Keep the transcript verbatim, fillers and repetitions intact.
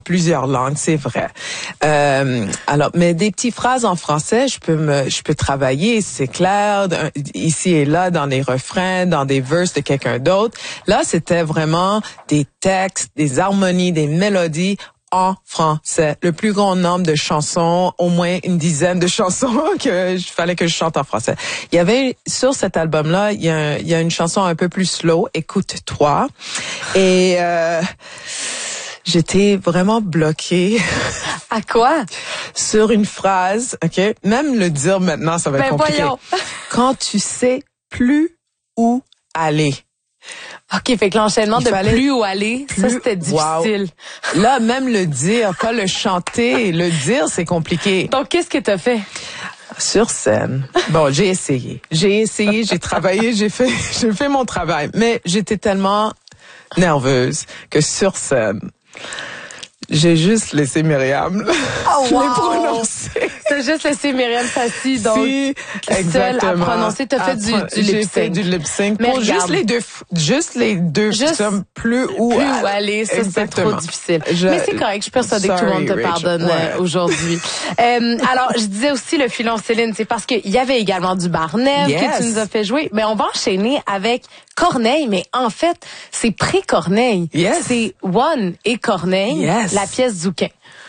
plusieurs langues, c'est vrai. Euh, alors, mais des petites phrases en français, je peux me, je peux travailler, c'est clair, ici et là, dans les refrains, dans des verses de quelqu'un d'autre. Là, c'était vraiment des textes, des harmonies, des mélodies en français. Le plus grand nombre de chansons, au moins une dizaine de chansons que je fallait que je chante en français. Il y avait, sur cet album-là, il y a, il y a une chanson un peu plus slow, Écoute-toi. Et, euh, j'étais vraiment bloquée. À quoi? Sur une phrase, OK? Même le dire maintenant, ça va être ben compliqué. Voyons. Quand tu sais plus où aller. OK, fait que l'enchaînement Il de fallait plus où aller, plus, ça, c'était difficile. Wow. Là, même le dire, pas le chanter, le dire, c'est compliqué. Donc, qu'est-ce que t'as fait? Sur scène. Bon, j'ai essayé. J'ai essayé, j'ai travaillé, j'ai fait, j'ai fait mon travail. Mais j'étais tellement nerveuse que sur scène, j'ai juste laissé Myriam. Oh, je wow. l'ai prononcé. T'as juste laissé Myriam Fassi, donc si, seule à prononcer. T'as fait du, du J'ai lip fait sync. du lip sync. Mais pour regarde, juste les deux, juste les deux, juste plus où plus où aller, ça c'est trop difficile. Je, Mais c'est correct, je suis persuadée sorry, que tout le monde te Rachel. pardonne ouais. aujourd'hui. euh, alors, je disais aussi le filon Céline, c'est parce qu'il y avait également du Barnett yes. que tu nous as fait jouer. Mais on va enchaîner avec Corneille, mais en fait, c'est pré-Corneille. Yes. C'est One et Corneille, yes. la pièce Zouquin.